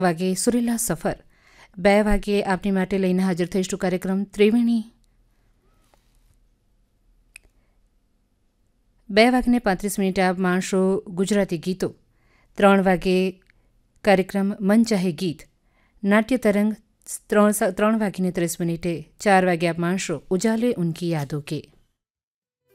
વાગે સુરેલા સફર, 2 વાગે આપની માટે લઈને હાજર થઈશું કાર્યક્રમ ત્રિવેણી. 2:35 આપ માણશો ગુજરાતી ગીતો. 3 વાગે કાર્યક્રમ મન ચાહે ગીત, નાટ્ય તરંગ 3:30. 4 વાગે આપ માણશો ઉજાલે ઉનકી યાદો કે.